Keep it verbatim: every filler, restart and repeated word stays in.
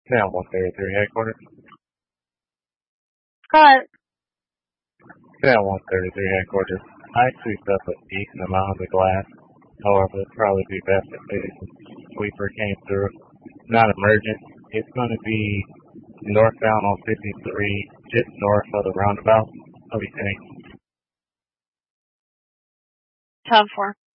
Now one thirty-three headquarters. Scott. Now one thirty-three headquarters. I sweeped up a decent amount of the glass. However, it'd probably be best if the sweeper came through. Not emergent. It's going to be northbound on fifty-three, just north of the roundabout. What do you think? ten four.